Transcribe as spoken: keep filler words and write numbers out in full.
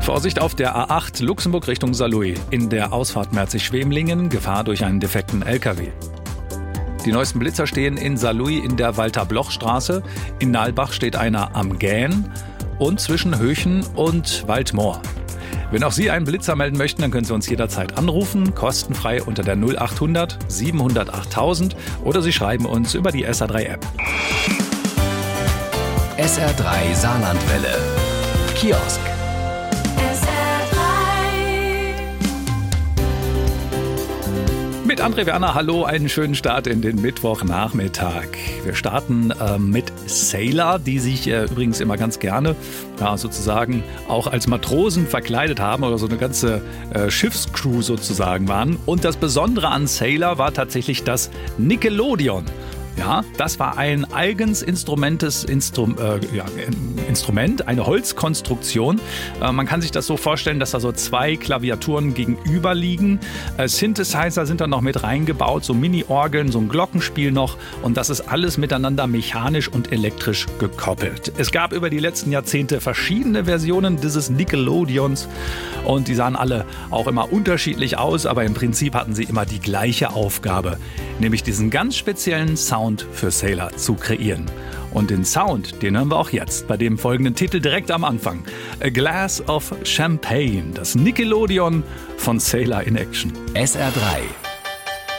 Vorsicht auf der A acht Luxemburg Richtung Saarlouis. In der Ausfahrt Merzig-Schwemlingen Gefahr durch einen defekten L K W. Die neuesten Blitzer stehen in Saarlouis in der Walter-Bloch-Straße. In Nalbach steht einer am Gähn und zwischen Höchen und Waldmoor. Wenn auch Sie einen Blitzer melden möchten, dann können Sie uns jederzeit anrufen, kostenfrei unter der null achthundert siebenhundertacht tausend oder Sie schreiben uns über die S R drei App. S R drei Saarlandwelle. Kiosk. Mit André Werner, hallo, einen schönen Start in den Mittwochnachmittag. Wir starten äh, mit Sailor, die sich äh, übrigens immer ganz gerne ja, sozusagen auch als Matrosen verkleidet haben oder so eine ganze äh, Schiffscrew sozusagen waren. Und das Besondere an Sailor war tatsächlich das Nickelodeon. Ja, das war ein eigens Instrumentes, Instrum, äh, ja, Instrument, eine Holzkonstruktion. Äh, man kann sich das so vorstellen, dass da so zwei Klaviaturen gegenüber liegen. Äh, Synthesizer sind da noch mit reingebaut, so Mini-Orgeln, so ein Glockenspiel noch. Und das ist alles miteinander mechanisch und elektrisch gekoppelt. Es gab über die letzten Jahrzehnte verschiedene Versionen dieses Nickelodeons. Und die sahen alle auch immer unterschiedlich aus, aber im Prinzip hatten sie immer die gleiche Aufgabe, nämlich diesen ganz speziellen Sound für Sailor zu kreieren. Und den Sound, den hören wir auch jetzt bei dem folgenden Titel direkt am Anfang. A Glass of Champagne, das Nickelodeon von Sailor in Action. S R drei